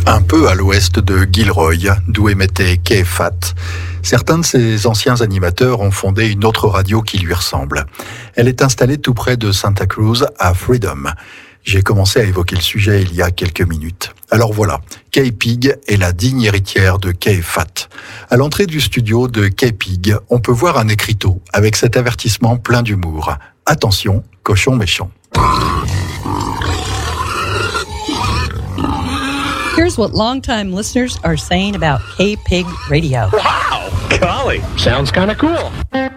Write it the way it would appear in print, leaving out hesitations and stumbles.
Un peu à l'ouest de Gilroy, d'où émettait KFAT. Certains de ses anciens animateurs ont fondé une autre radio qui lui ressemble. Elle est installée tout près de Santa Cruz, à Freedom. J'ai commencé à évoquer le sujet il y a quelques minutes. Alors voilà, K-Pig est la digne héritière de KFAT. À l'entrée du studio de K-Pig, on peut voir un écriteau avec cet avertissement plein d'humour. Attention, cochon méchant. Here's what longtime listeners are saying about K-Pig Radio. Wow! Golly, sounds kind of cool.